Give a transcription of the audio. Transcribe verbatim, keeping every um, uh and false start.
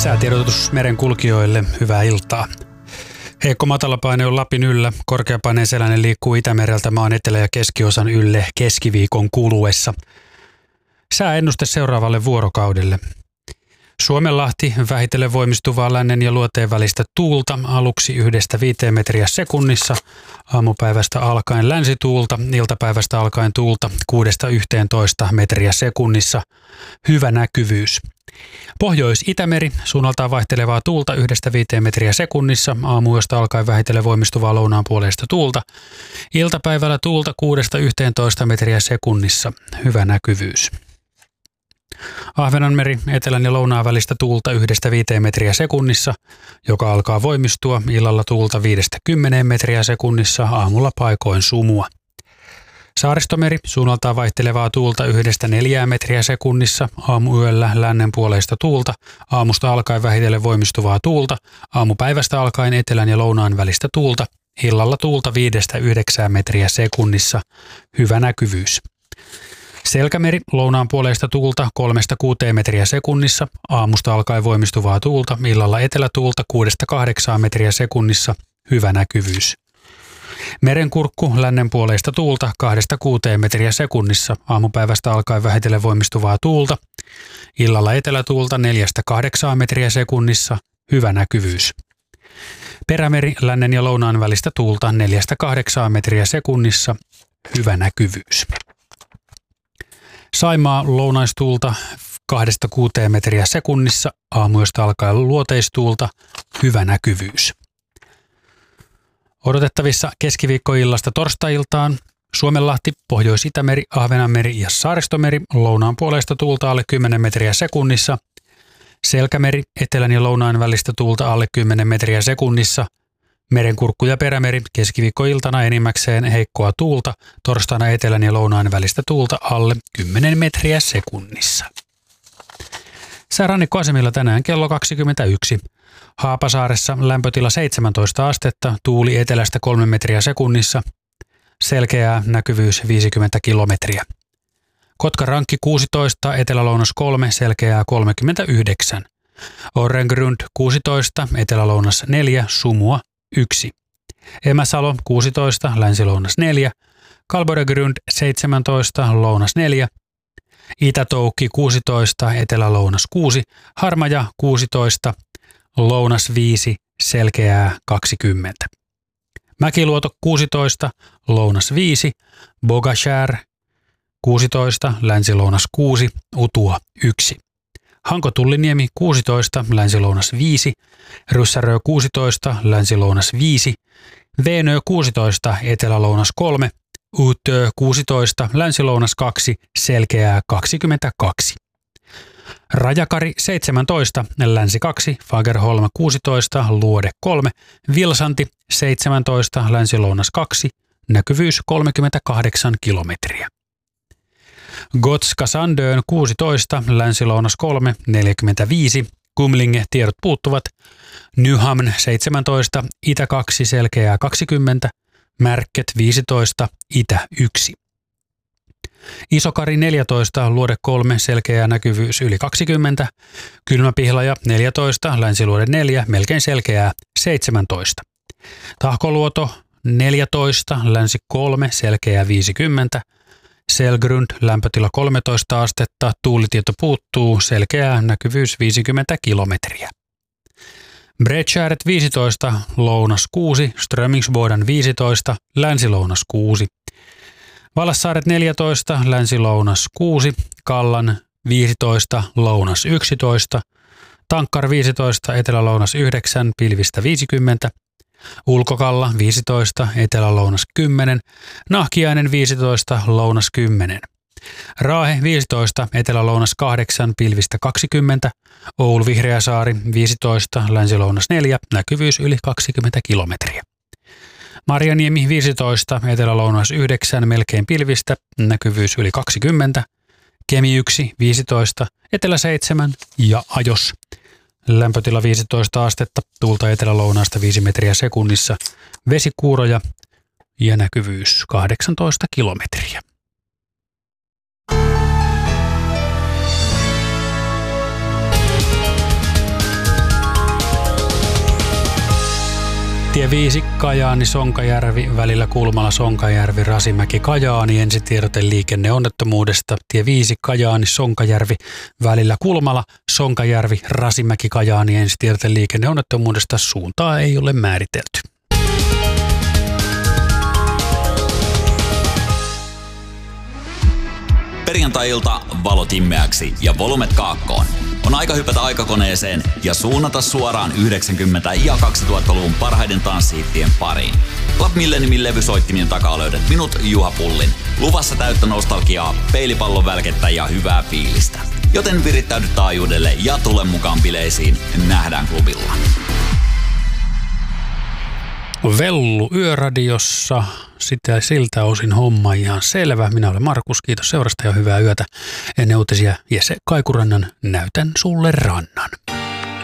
Säätiedotus merenkulkijoille, hyvää iltaa. Heikko matalapaine on Lapin yllä, korkeapaineen seläinen liikkuu Itämereltä maan etelä- ja keskiosan ylle keskiviikon kuluessa. Sääennuste seuraavalle vuorokaudelle. Suomenlahti vähitellen voimistuvaa lännen ja luoteen välistä tuulta, aluksi yhdestä viiteen metriä sekunnissa, aamupäivästä alkaen länsituulta, iltapäivästä alkaen tuulta kuudesta yhteentoista metriä sekunnissa, hyvä näkyvyys. Pohjois-Itämeri, suunnaltaan vaihtelevaa tuulta yhdestä viiteen metriä sekunnissa, aamuyöstä alkaen vähitellen voimistuvaa lounaan puoleista tuulta, iltapäivällä tuulta kuudesta yhteentoista metriä sekunnissa, hyvä näkyvyys. Ahvenanmeri, etelän ja lounaan välistä tuulta yhdestä viiteen metriä sekunnissa, joka alkaa voimistua, illalla tuulta viidestä kymmeneen metriä sekunnissa, aamulla paikoin sumua. Saaristomeri, suunnaltaan vaihtelevaa tuulta yhdestä neljään metriä sekunnissa, aamuyöllä lännen puoleista tuulta, aamusta alkaen vähitellen voimistuvaa tuulta, aamupäivästä alkaen etelän ja lounaan välistä tuulta, illalla tuulta viidestä yhdeksään metriä sekunnissa, hyvä näkyvyys. Selkämeri, lounaan puoleista tuulta kolmesta kuuteen metriä sekunnissa, aamusta alkaen voimistuvaa tuulta, illalla etelätuulta kuudesta kahdeksaan metriä sekunnissa, hyvä näkyvyys. Merenkurkku, lännen puoleista tuulta kahdesta kuuteen metriä sekunnissa, aamupäivästä alkaen vähitellen voimistuvaa tuulta, illalla etelätuulta neljästä kahdeksaan metriä sekunnissa, hyvä näkyvyys. Perämeri, lännen ja lounaan välistä tuulta neljästä kahdeksaan metriä sekunnissa, hyvä näkyvyys. Saimaa, lounaistuulta kahdesta kuuteen metriä sekunnissa, aamuyöstä alkaen luoteistuulta, hyvä näkyvyys. Odotettavissa keskiviikkoillasta torstai-iltaan Suomenlahti, Pohjois-Itämeri, Ahvenanmeri ja Saaristomeri, lounaan puoleista tuulta alle kymmenen metriä sekunnissa, Selkämeri, etelän ja lounaan välistä tuulta alle kymmenen metriä sekunnissa, Merenkurkku ja Perämeri, keskiviikkoiltana enimmäkseen heikkoa tuulta, torstaina etelän ja lounaan välistä tuulta alle kymmenen metriä sekunnissa. Säärannikkoasemilla tänään kello kaksikymmentäyksi. Haapasaaressa lämpötila seitsemäntoista astetta, tuuli etelästä kolme metriä sekunnissa, selkeää, näkyvyys viisikymmentä kilometriä. Kotkarankki kuusitoista, etelälounas kolme, selkeää kolmekymmentäyhdeksän. Orrengrund kuusitoista, etelälounas neljä, sumua yksi. Emäsalo kuusitoista, länsilounas neljä, Kalboregrund seitsemäntoista, lounas neljä, Itätoukki kuusitoista, etelälounas kuusi, Harmaja kuusitoista, lounas viisi, selkeää kaksikymmentä. Mäkiluoto kuusitoista, lounas viisi, Bogashär kuusitoista, länsilounas kuusi, Utua yksi. Hankotulliniemi kuusitoista, länsilounas viisi, Ryssärö kuusitoista, länsilounas viisi, Veenö kuusitoista, etelälounas kolme, Utö kuusitoista, länsilounas kaksi, selkeää kaksikymmentäkaksi. Rajakari seitsemäntoista, länsi kaksi, Fagerholm kuusitoista, luode kolme, Vilsanti seitsemäntoista, länsilounas kaksi, näkyvyys kolmekymmentäkahdeksan kilometriä. Gotska Sandön kuusitoista, länsilounas kolme, neljäkymmentäviisi, Kumlinge tiedot puuttuvat, Nyhamn seitsemäntoista, itä kaksi, selkeää kaksikymmentä, Märket viisitoista, itä yksi. Isokari neljätoista, luode kolme, selkeää näkyvyys yli kaksikymmentä, Kylmäpihlaja neljätoista, länsiluode neljä, melkein selkeää seitsemäntoista. Tahkoluoto neljätoista, länsi kolme, selkeää viisikymmentä, Selgrund, lämpötila kolmetoista astetta, tuulitieto puuttuu, selkeää näkyvyys viisikymmentä kilometriä. Bredtjäret viisitoista, lounas kuusi, Strömingsboden viisitoista, länsilounas kuusi. Valassaaret neljätoista, länsilounas kuusi, Kallan viisitoista, lounas yksitoista, Tankkar viisitoista, etelälounas yhdeksän, pilvistä viisikymmentä, Ulkokalla viisitoista, etelälounas kymmenen, Nahkiainen viisitoista, lounas kymmenen. Raahe viisitoista, etelälounas kahdeksan, pilvistä kaksikymmentä, Oulu Vihreäsaari viisitoista, länsilounas neljä, näkyvyys yli kaksikymmentä kilometriä. Marjaniemi viisitoista, etelälounas yhdeksän, melkein pilvistä, näkyvyys yli kaksikymmentä, Kemi yksi viisitoista, etelä seitsemän ja Ajos. Lämpötila viisitoista astetta, tuulta etelälounaasta viisi metriä sekunnissa, vesikuuroja ja näkyvyys kahdeksantoista kilometriä. Tie viisi Kajaani Sonkajärvi välillä Kulmala Sonkajärvi Rasimäki Kajaani ensitiedote liikenneonnettomuudesta. Tie viisi Kajaani Sonkajärvi välillä Kulmala Sonkajärvi Rasimäki Kajaani ensitiedote liikenneonnettomuudesta. Suuntaa ei ole määritelty. Perjantai-ilta valot immeäksi ja volumet kaakkoon. On aika hypätä aikakoneeseen ja suunnata suoraan yhdeksänkymmentä- ja kaksituhattaluvun parhaiden tanssihittien pariin. Club Milleniumin levysoittimien takaa löydät minut, Juha Pullin. Luvassa täyttä nostalgiaa, peilipallon välkettä ja hyvää fiilistä. Joten virittäydy taajuudelle ja tule mukaan bileisiin. Nähdään klubilla. Vellu Yöradiossa. Sitä siltä osin homma ihan selvä. Minä olen Markus, kiitos seurasta ja hyvää yötä. Ennen uutisia Jesse Kaikurannan Näytän sulle rannan.